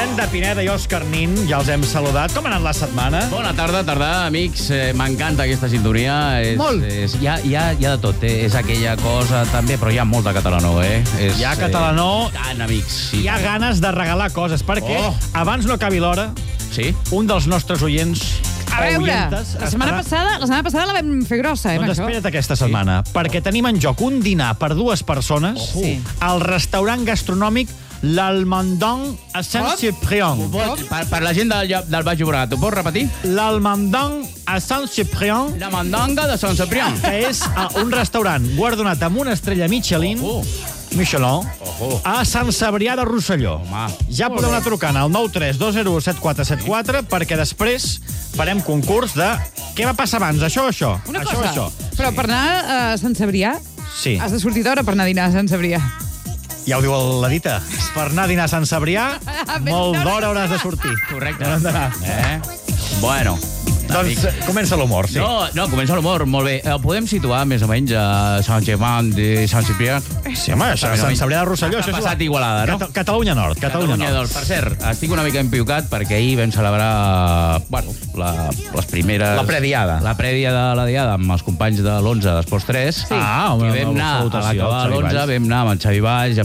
Brenda Pineda i Òscar Nin, ja els hem saludat. Com ha anat la setmana? Bona tarda, amics. M'encanta aquesta sintonia. Molt. Hi ha de tot, és aquella cosa també, però hi ha molt de catalanó, Hi ha catalanó. Tant, amics. Sí. Hi ha ganes de regalar coses, perquè abans no acabi l'hora, Sí? un dels nostres oients... A veure, la setmana passada la vam fer grossa, Doncs espera't aquesta setmana, perquè tenim en joc un dinar per 2 persones al restaurant gastronòmic L'Almendong a Saint-Cyprien. Per la gent del Baix Llobregat, ho pots repetir? L'Almendong a Saint-Cyprien, La mandanga de Sant Cebrián. que és un restaurant guardonat amb una estrella Michelin, a Sant Cebrià de Rosselló. Home. Ja podeu anar trucant al 932017474 perquè després farem concurs de què va passar abans, això o això? Una això cosa, o això? però per anar a Sant Cebrià Sí. has de sortir d'hora per anar a dinar a Sant Cebrià. Ja ho diu la dita. Per anar a dinar a Sant Cebrià, molt d'hora hauràs de sortir. Correcte. On hem d'anar? Bueno. Doncs comença l'humor, sí. No, comença l'humor, molt bé. Podem situar més o menys a Sant-Germán de Sant Ciprià? Sí, home, això, Sant Cebrià de Rosselló. Ha passat Igualada, no? Catalunya Nord. Per cert, estic una mica empiucat perquè ahir vam celebrar, les primeres... La prediada. La prèdia de la diada amb els companys de l'11 d'Esports 3. Sí. I vam anar, a l'acabar l'11, vam anar amb el Xavi Valls,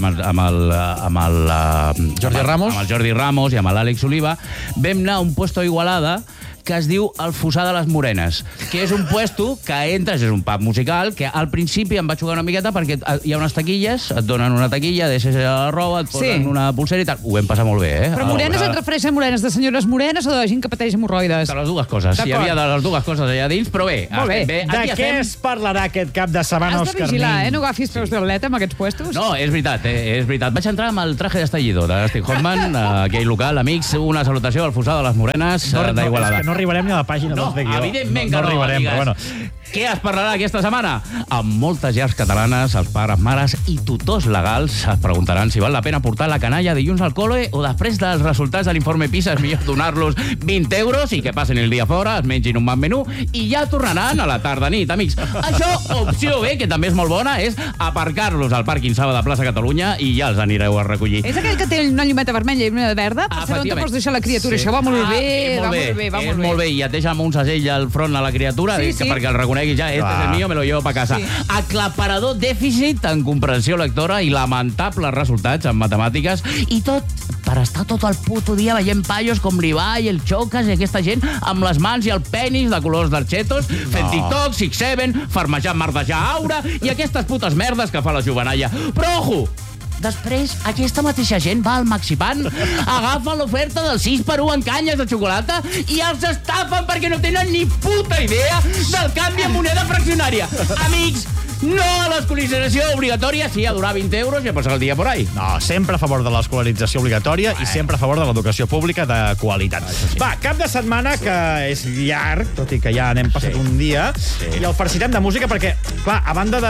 amb el Jordi Ramos. Amb el Jordi Ramos i amb l'Àlex Oliva. Vam anar a un puesto a Igualada que es diu El Fossar de les Morenes, que és un puesto que entres, és un pub musical, que al principi em vaig jugar una miqueta perquè hi ha unes taquilles, et donen una taquilla, deixes la roba, et posen una pulsera i tal. Ho vam passar molt bé, Però morenes et refereix a morenes de senyores morenes o de gent que pateix hemorroides? De les dues coses. Hi havia de les dues coses allà dins, però bé. Molt bé. De què es parlarà aquest cap de setmana, Has de Òscar vigilar, Nin? no agafis peus d'atleta amb aquests puestos. No, és veritat, és veritat. Vaig entrar amb el traje d'estallidor de Steve Hotman, aquell local. Amics, una salutació al Fossar de les Morenes d'Igualada. És que no arribarem ni a la pàgina dels de guió. Evidentment que no, arribarem, amigues. però bueno. Què es parlarà aquesta setmana? Amb moltes llars catalanes, els pares, mares i tutors legals es preguntaran si val la pena portar la canalla dilluns al col·le o després dels resultats de l'informe PISA és millor donar-los 20 euros i que passen el dia fora, es mengin un bon menú i ja tornaran a la tarda-nit, amics. Això, opció B, que també és molt bona, és aparcar-los al pàrquing Saba de Plaça Catalunya i ja els anireu a recollir. És aquell que té una llumeta vermella i una verda? Per saber on te pots deixar la criatura. Això va molt bé, va molt bé. I et deixa amb un segell al front a la criatura perquè el reconegui ja, este és el mío, me lo llevo pa casa. Aclaparador dèficit en comprensió lectora i lamentables resultats en matemàtiques i tot per estar tot el puto dia veient paios com l'Ibai, el Xocas i aquesta gent amb les mans i el penis de colors d'arxetos, fent TikTok, 6-7, farmejant mardejar aura i aquestes putes merdes que fa la jovenalla. Però, ojo, després, aquesta mateixa gent va al Maxipan, agafa l'oferta del 6x1 en canyes de xocolata i els estafen perquè no tenen ni puta idea del canvi en moneda fraccionària. Amics, no a l'escolarització obligatòria, sí, a durar 20 euros i a passar el dia por ahí. No, sempre a favor de l'escolarització obligatòria i sempre a favor de l'educació pública de qualitat. Va, cap de setmana que és llarg, tot i que ja n'hem passat un dia, i el farcirem de música perquè, clar, a banda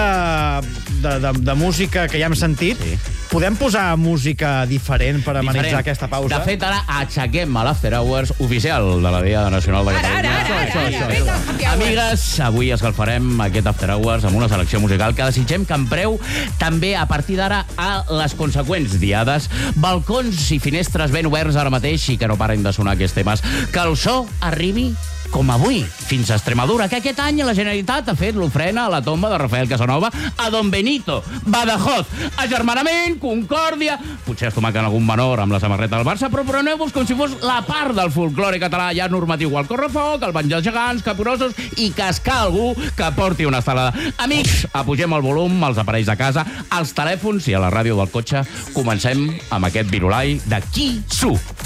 de música que ja hem sentit, podem posar música diferent per amenitzar aquesta pausa? De fet, ara aixequem a l'After Hours oficial de la Diada Nacional de Catalunya. Amigues, avui escalfarem aquest After Hours amb una selecció musical que desitgem que empreu també a partir d'ara a les conseqüents diades. Balcons i finestres ben oberts ara mateix i que no paren de sonar aquests temes. Que el so arribi com avui, fins a Extremadura, que aquest any la Generalitat ha fet l'ofrena a la tomba de Rafael Casanova a Don Benito, Badajoz, agermanament, concòrdia, potser es tomaquen algun menor amb la samarreta del Barça, però preneu-vos com si fos la part del folklore català ja normatiu, el correfoc, el bany dels gegants, capgrossos i cascar algú que porti una estelada. Amics, apugem el volum als aparells de casa, als telèfons i a la ràdio del cotxe. Comencem amb aquest virulai de Qui Su.